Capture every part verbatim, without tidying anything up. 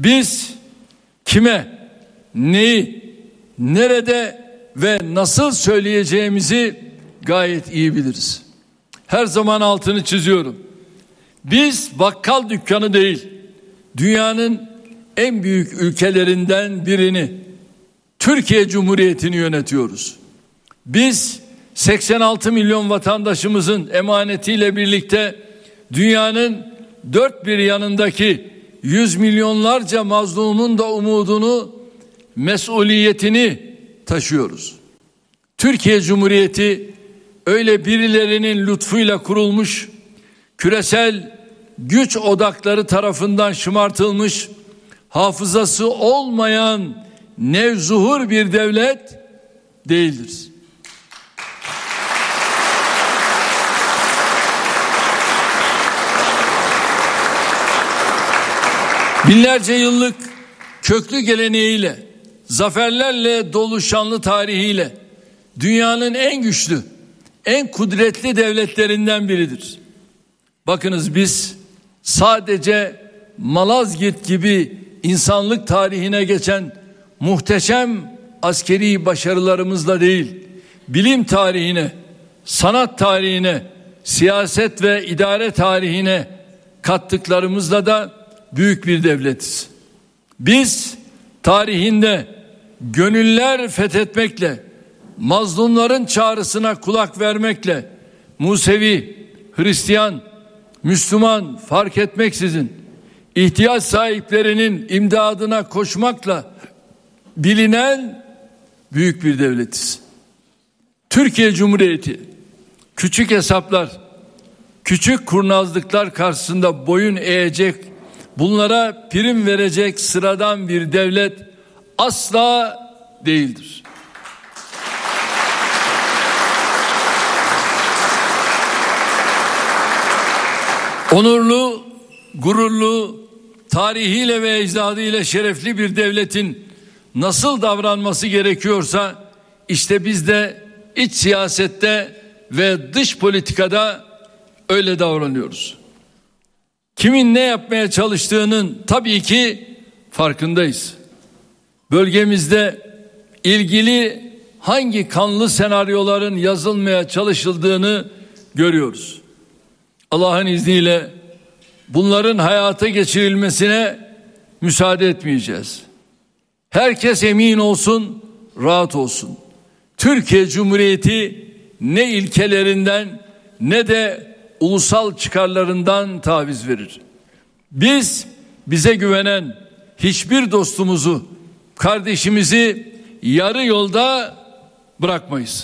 Biz kime, neyi, nerede ve nasıl söyleyeceğimizi gayet iyi biliriz. Her zaman altını çiziyorum. Biz bakkal dükkanı değil, dünyanın en büyük ülkelerinden birini, Türkiye Cumhuriyeti'ni yönetiyoruz. Biz seksen altı milyon vatandaşımızın emanetiyle birlikte dünyanın dört bir yanındaki yüz milyonlarca mazlumun da umudunu, mesuliyetini taşıyoruz. Türkiye Cumhuriyeti öyle birilerinin lütfuyla kurulmuş, küresel güç odakları tarafından şımartılmış, hafızası olmayan nevzuhur bir devlet değildir. Binlerce yıllık köklü geleneğiyle, zaferlerle dolu şanlı tarihiyle dünyanın en güçlü, en kudretli devletlerinden biridir. Bakınız, biz sadece Malazgirt gibi insanlık tarihine geçen muhteşem askeri başarılarımızla değil, bilim tarihine, sanat tarihine, siyaset ve idare tarihine kattıklarımızla da büyük bir devletiz. Biz tarihinde gönüller fethetmekle, mazlumların çağrısına kulak vermekle, Musevi, Hristiyan, Müslüman fark etmeksizin ihtiyaç sahiplerinin imdadına koşmakla bilinen büyük bir devletiz. Türkiye Cumhuriyeti küçük hesaplar, küçük kurnazlıklar karşısında boyun eğecek, bunlara prim verecek sıradan bir devlet asla değildir. Onurlu, gururlu, tarihiyle ve ecdadıyla şerefli bir devletin nasıl davranması gerekiyorsa, işte biz de iç siyasette ve dış politikada öyle davranıyoruz. Kimin ne yapmaya çalıştığının tabii ki farkındayız. Bölgemizde ilgili hangi kanlı senaryoların yazılmaya çalışıldığını görüyoruz. Allah'ın izniyle bunların hayata geçirilmesine müsaade etmeyeceğiz. Herkes emin olsun, rahat olsun. Türkiye Cumhuriyeti ne ilkelerinden ne de ulusal çıkarlarından taviz verir. Biz bize güvenen hiçbir dostumuzu, kardeşimizi yarı yolda bırakmayız.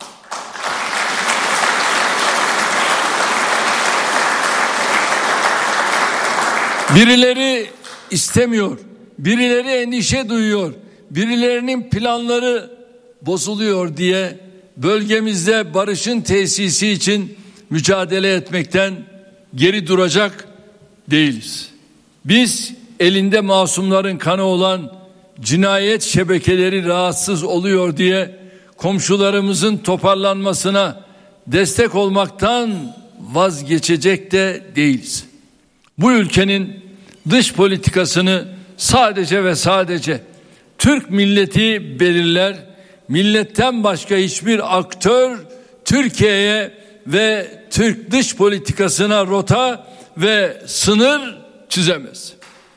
Birileri istemiyor, birileri endişe duyuyor, birilerinin planları bozuluyor diye bölgemizde barışın tesisi için mücadele etmekten geri duracak değiliz. Biz elinde masumların kanı olan cinayet şebekeleri rahatsız oluyor diye komşularımızın toparlanmasına destek olmaktan vazgeçecek de değiliz. Bu ülkenin dış politikasını sadece ve sadece Türk milleti belirler. Milletten başka hiçbir aktör Türkiye'ye ve Türk dış politikasına rota ve sınır çizemez.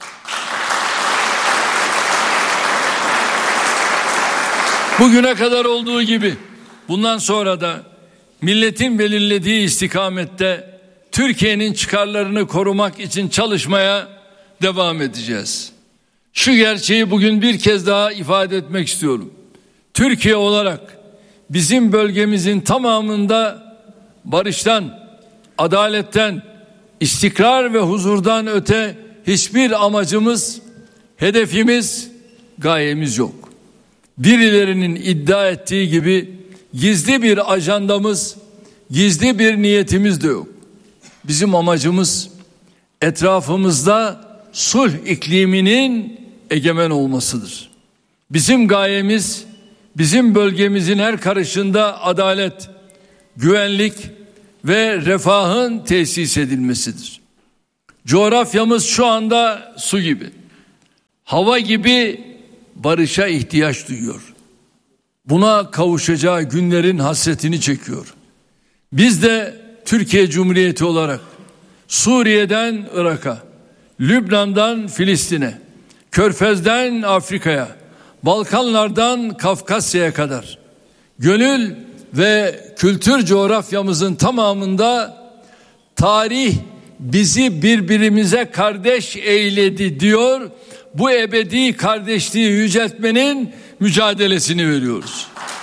Bugüne kadar olduğu gibi bundan sonra da milletin belirlediği istikamette Türkiye'nin çıkarlarını korumak için çalışmaya devam edeceğiz. Şu gerçeği bugün bir kez daha ifade etmek istiyorum. Türkiye olarak bizim bölgemizin tamamında barıştan, adaletten, istikrar ve huzurdan öte hiçbir amacımız, hedefimiz, gayemiz yok. Birilerinin iddia ettiği gibi gizli bir ajandamız, gizli bir niyetimiz de yok. Bizim amacımız etrafımızda sulh ikliminin egemen olmasıdır. Bizim gayemiz, bizim bölgemizin her karışında adalet, güvenlik ve refahın tesis edilmesidir. Coğrafyamız şu anda su gibi. hava gibi barışa ihtiyaç duyuyor. Buna kavuşacağı günlerin hasretini çekiyor. Biz de Türkiye Cumhuriyeti olarak Suriye'den Irak'a, Lübnan'dan Filistin'e, Körfez'den Afrika'ya, Balkanlardan Kafkasya'ya kadar gönül ve kültür coğrafyamızın tamamında tarih bizi birbirimize kardeş eyledi diyor. Bu ebedi kardeşliği yüceltmenin mücadelesini veriyoruz.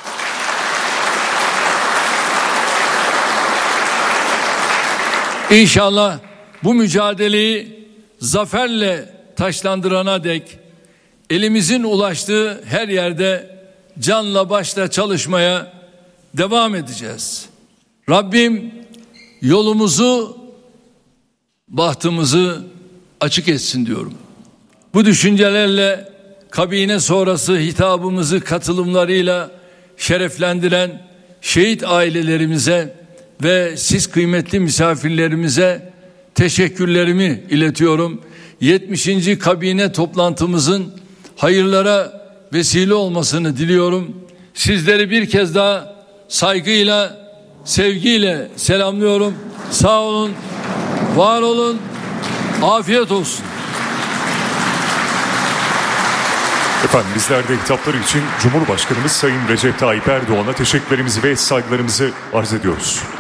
İnşallah bu mücadeleyi zaferle taçlandırana dek elimizin ulaştığı her yerde canla başla çalışmaya devam edeceğiz. Rabbim yolumuzu, bahtımızı açık etsin diyorum. Bu düşüncelerle kabine sonrası hitabımızı katılımlarıyla şereflendiren şehit ailelerimize ve siz kıymetli misafirlerimize teşekkürlerimi iletiyorum. yetmişinci kabine toplantımızın hayırlara vesile olmasını diliyorum. Sizleri bir kez daha saygıyla, sevgiyle selamlıyorum. Sağ olun, var olun, afiyet olsun. Efendim bizler de hitapları için Cumhurbaşkanımız Sayın Recep Tayyip Erdoğan'a teşekkürlerimizi ve saygılarımızı arz ediyoruz.